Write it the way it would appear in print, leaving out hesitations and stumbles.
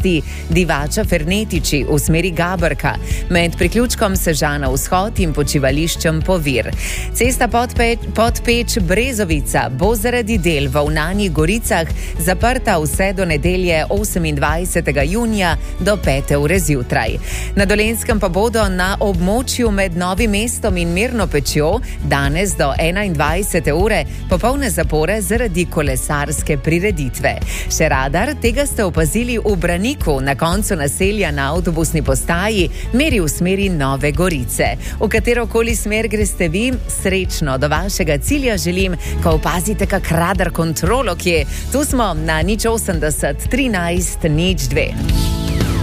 cesti Divača-Fernetiči v smeri Gabrka, med priključkom Sežana-Vzhod in počivališčem Povir. Cesta Podpeč-Brezovica bo zaradi del v Avnanjih Goricah zaprta vse do nedelje 28. junija do 5. ure zjutraj. Na Dolenjskem pa bodo na območju med Novim mestom in Mirno Pečjo danes do 21. ure popolne zapore zaradi kolesarske prireditve. Še radar, tega ste opazili v Braniku, na koncu naselja na avtobusni postaji, meri v smeri Nove Gorice. V katerokoli smer greste vi, srečno do vašega cilja želim, ko opazite kak radar kontrolo, kje tu smo na 080 13 02.